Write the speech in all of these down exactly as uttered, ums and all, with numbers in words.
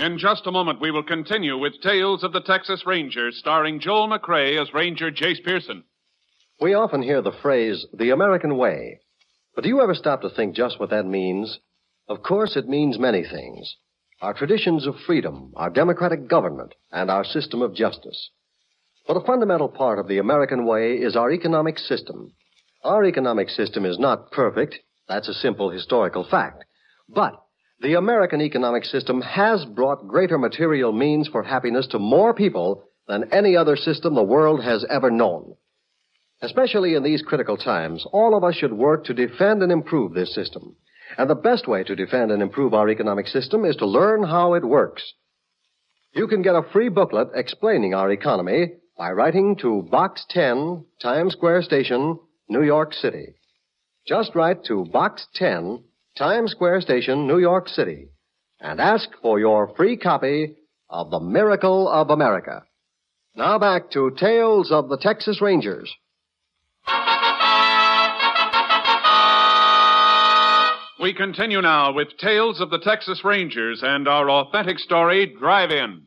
In just a moment, we will continue with Tales of the Texas Rangers, starring Joel McCrea as Ranger Jace Pearson. We often hear the phrase, the American way. But do you ever stop to think just what that means? Of course, it means many things. Our traditions of freedom, our democratic government, and our system of justice. But a fundamental part of the American way is our economic system. Our economic system is not perfect. That's a simple historical fact. But the American economic system has brought greater material means for happiness to more people than any other system the world has ever known. Especially in these critical times, all of us should work to defend and improve this system. And the best way to defend and improve our economic system is to learn how it works. You can get a free booklet explaining our economy by writing to Box ten, Times Square Station, New York City. Just write to Box ten, Times Square Station, New York City, and ask for your free copy of The Miracle of America. Now back to Tales of the Texas Rangers. We continue now with Tales of the Texas Rangers and our authentic story, Drive-In.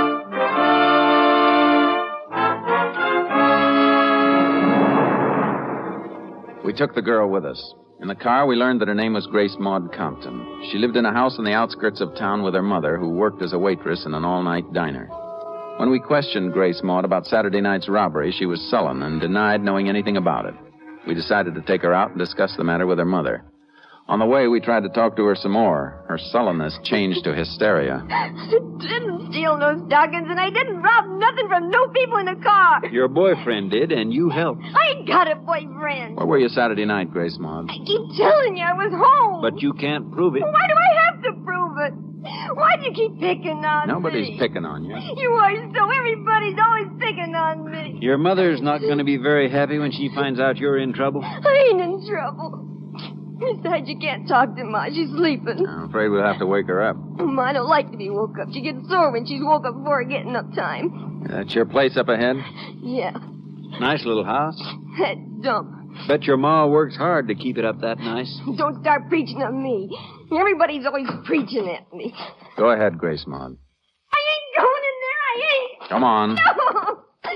We took the girl with us. In the car, we learned that her name was Grace Maud Compton. She lived in a house on the outskirts of town with her mother, who worked as a waitress in an all-night diner. When we questioned Grace Maud about Saturday night's robbery, she was sullen and denied knowing anything about it. We decided to take her out and discuss the matter with her mother. On the way, we tried to talk to her some more. Her sullenness changed to hysteria. I didn't steal no stockings, and I didn't rob nothing from no people in the car. Your boyfriend did, and you helped. I ain't got a boyfriend. Where were you Saturday night, Grace Maud? I keep telling you I was home. But you can't prove it. Why do I have to prove it? Why'd you keep picking on Nobody's me? picking on you. You are so. Everybody's always picking on me. Your mother's not going to be very happy when she finds out you're in trouble. I ain't in trouble. Besides, you can't talk to Ma. She's sleeping. I'm afraid we'll have to wake her up. Ma don't like to be woke up. She gets sore when she's woke up before getting up time. That's your place up ahead? Yeah. Nice little house. That dump. Bet your ma works hard to keep it up that nice. Don't start preaching on me. Everybody's always preaching at me. Go ahead, Grace Maud. I ain't going in there. I ain't. Come on. No.